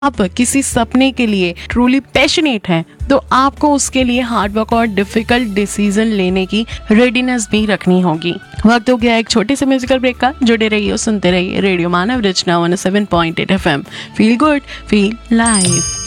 आप किसी सपने के लिए ट्रूली पैशनेट हैं तो आपको उसके लिए हार्ड वर्क और डिफिकल्ट डिसीजन लेने की रेडीनेस भी रखनी होगी। वक्त हो गया एक छोटे से म्यूजिकल ब्रेक का। जुड़े रहिए, सुनते रहिए रेडियो मानव रचना 107.8 FM। Feel good, feel live.